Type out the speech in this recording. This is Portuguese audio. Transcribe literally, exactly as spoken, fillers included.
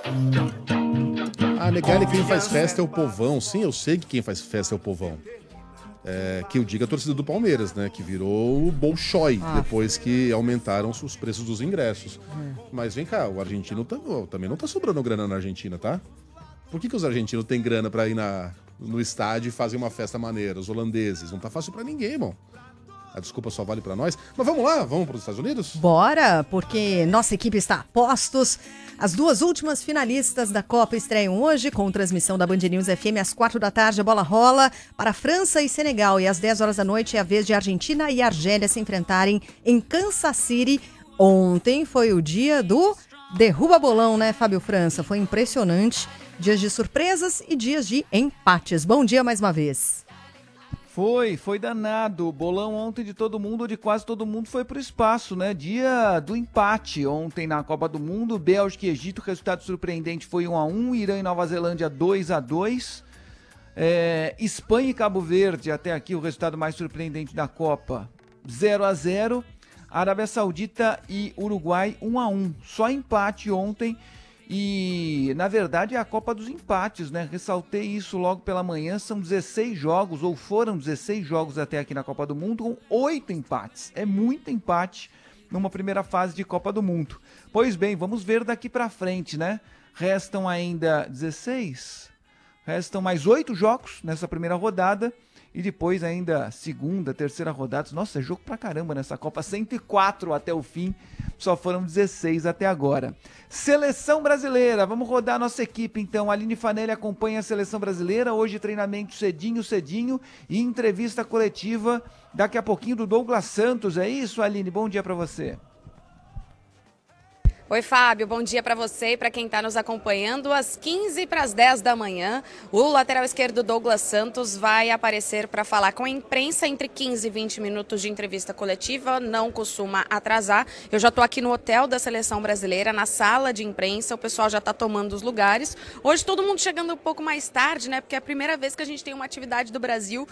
Ah, Negali, quem faz festa é o povão. Sim, eu sei que quem faz festa é o povão. É, que eu diga a torcida do Palmeiras, né? Que virou o Bolshoi Ah. depois que aumentaram os preços dos ingressos. Hum. Mas vem cá, o argentino tá- também não tá sobrando grana na Argentina, tá? Por que, que os argentinos têm grana pra ir na, no estádio e fazer uma festa maneira? Os holandeses. Não tá fácil pra ninguém, irmão. A desculpa só vale pra nós. Mas vamos lá, vamos para os Estados Unidos? Bora, porque nossa equipe está a postos. As duas últimas finalistas da Copa estreiam hoje, com transmissão da Band News F M às quatro da tarde. A bola rola para França e Senegal. E às dez horas da noite é a vez de Argentina e Argélia se enfrentarem em Kansas City. Ontem foi o dia do derruba bolão, né, Fábio França? Foi impressionante. Dias de surpresas e dias de empates. Bom dia mais uma vez. Foi, foi danado. O bolão ontem de todo mundo, ou de quase todo mundo, foi pro espaço, né? Dia do empate ontem na Copa do Mundo. Bélgica e Egito, resultado surpreendente foi um a um. Irã e Nova Zelândia dois a dois. É, Espanha e Cabo Verde, até aqui o resultado mais surpreendente da Copa, zero a zero. Arábia Saudita e Uruguai um a um. Só empate ontem. E, na verdade, é a Copa dos Empates, né? Ressaltei isso logo pela manhã. São dezesseis jogos, ou foram dezesseis jogos até aqui na Copa do Mundo, com oito empates. É muito empate numa primeira fase de Copa do Mundo. Pois bem, vamos ver daqui pra frente, né? Restam ainda dezesseis? Restam mais oito jogos nessa primeira rodada. E depois ainda segunda, terceira rodada. Nossa, é jogo pra caramba nessa Copa. cento e quatro até o fim. Só foram dezesseis até agora. Seleção brasileira. Vamos rodar a nossa equipe então. A Aline Fanelli acompanha a Seleção brasileira. Hoje treinamento cedinho, cedinho. E entrevista coletiva daqui a pouquinho do Douglas Santos. É isso, Aline? Bom dia pra você. Oi, Fábio, bom dia para você e para quem está nos acompanhando. Às quinze para as dez da manhã, o lateral esquerdo Douglas Santos vai aparecer para falar com a imprensa entre quinze e vinte minutos de entrevista coletiva, não costuma atrasar. Eu já estou aqui no hotel da Seleção Brasileira, na sala de imprensa, o pessoal já está tomando os lugares. Hoje todo mundo chegando um pouco mais tarde, né, porque é a primeira vez que a gente tem uma atividade do Brasil